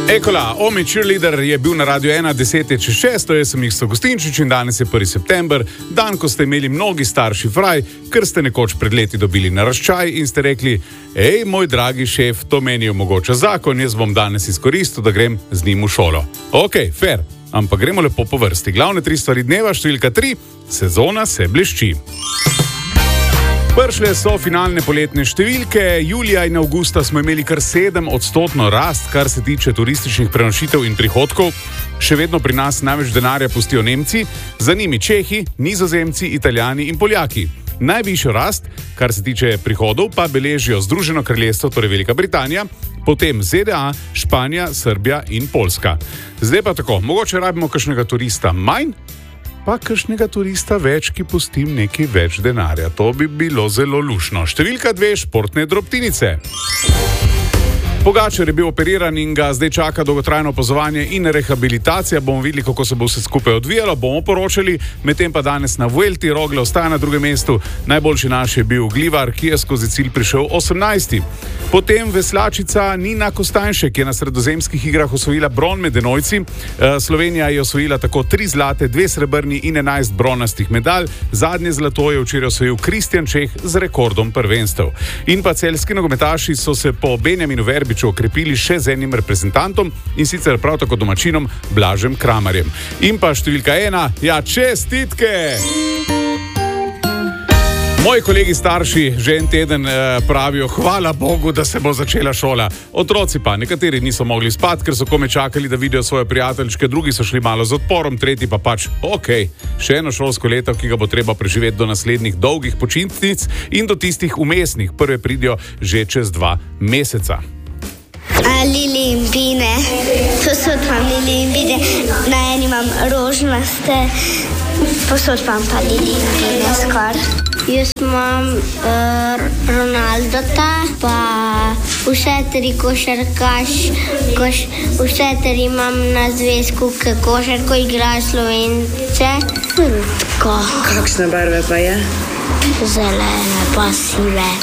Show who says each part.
Speaker 1: Ekola, Omi Cheerleader je bil na Radio 1 10.06, jaz sem Isto Gustinčič in danes je 1. september, dan, ko ste imeli mnogi starši fraj, ker ste nekoč pred leti dobili naraščaj in ste rekli: "Ej, moj dragi šef, to meni omogoča zakon, jaz bom danes izkoristil, da grem z njim v šolo." Ok, fair, ampak gremo lepo po vrsti. Glavne 3 stvari dneva, številka 3, sezona se blešči. Prišle so finalne poletne številke. Julija in avgusta smo imeli kar 7% rast, kar se tiče turističnih prenočitev in prihodkov. Še vedno pri nas največ denarja pustijo Nemci, za njimi Čehi, Nizozemci, Italijani in Poljaki. Najvišjo rast, kar se tiče prihodov, pa beležijo Združeno kraljestvo, torej Velika Britanija, potem ZDA, Španija, Srbija in Poljska. Zdaj pa tako, mogoče rabimo kakšnega turista manj, pa kakšnega turista več, ki pustim nekaj več denarja. To bi bilo zelo lušno. Številka 2, športne drobtinice. Pogačar je bil operiran in ga zdaj čaka dolgotrajno opazovanje in rehabilitacija. Bomo videli, kako se bo vse skupaj odvijalo, bomo poročali. Medtem pa danes na Vuelti Rogle ostaja na drugem mestu. Najboljši naš je bil Glivar, ki je skozi cilj prišel 18. Potem veslačica Nina Kostanjšek je na sredozemskih igrah osvojila bron med enojci. Slovenija je osvojila tako 3 zlate, 2 srebrni in 11 bronastih medalj. Zadnje zlato je včeraj osvojil Kristjan Čeh z rekordom prvenstev. In pa celjski nogometaši so se po Benjaminu Verbiču okrepili še z enim reprezentantom, in sicer prav tako domačinom Blažem Kramarjem. In pa številka 1, ja, čestitke! Moji kolegi starši že en teden pravijo: "Hvala Bogu, da se bo začela šola." Otroci pa, nekateri niso mogli spati, ker so kome čakali, da vidijo svoje prijateljčke, drugi so šli malo z odporom, tretji pa pač, ok, še eno šolsko leto, ki ga bo treba preživeti do naslednjih dolgih počitnic in do tistih vmesnih. Prve pridijo že čez 2 meseca.
Speaker 2: Lilimbine, posod imam lilimbine, na eni imam rožnaste, posod imam pa lilimbine skoraj. Jaz imam Ronaldota, pa vse 3 vse 3 imam na zvezku, ki košarko igrajo Slovence. Rutko.
Speaker 3: Kakšne barve pa je?
Speaker 2: Zelene pa sive.